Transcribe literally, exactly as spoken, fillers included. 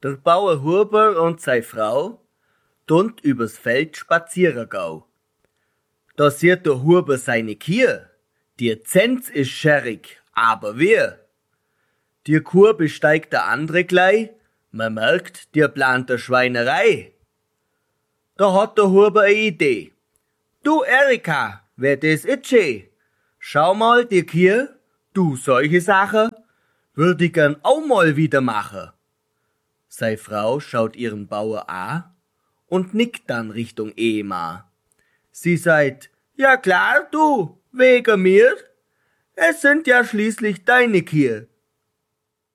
Der Bauer Huber und seine Frau tunt übers Feld spazieren gau. Da sieht der Huber seine Kier. Die Zenz ist scherrig, aber wer? Die Kur besteigt der andere gleich, man merkt, der plant der Schweinerei. Da hat der Huber eine Idee. Du Erika, wer das itche? Schau mal, die Kier, du solche Sachen, würd ich gern auch mal wieder machen. Sei Frau schaut ihren Bauer an und nickt dann Richtung Ehemann. Sie sagt, ja klar, du, wegen mir. Es sind ja schließlich deine Kier.